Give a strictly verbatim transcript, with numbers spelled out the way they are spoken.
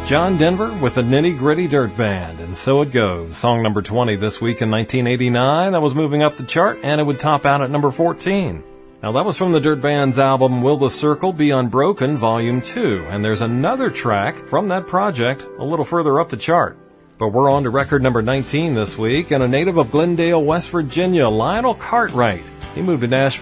John Denver with the Nitty Gritty Dirt Band, and So It Goes. Song number twenty this week in nineteen eighty-nine. That was moving up the chart, and it would top out at number fourteen. Now, that was from the Dirt Band's album Will the Circle Be Unbroken, Volume two, and there's another track from that project a little further up the chart. But we're on to record number nineteen this week, and a native of Glendale, West Virginia, Lionel Cartwright. He moved to Nashville